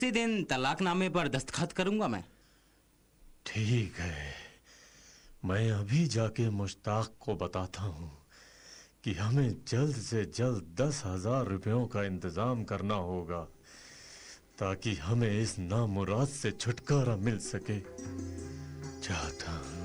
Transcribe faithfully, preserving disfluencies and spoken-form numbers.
उसी दिन तलाकनामे पर दस्तखत करूंगा मैं। ठीक है, मैं अभी जाके मुश्ताक को बताता हूँ कि हमें जल्द से जल्द दस हजार रुपयों का इंतजाम करना होगा ताकि हमें इस नामुराद से छुटकारा मिल सके। चाहता हूँ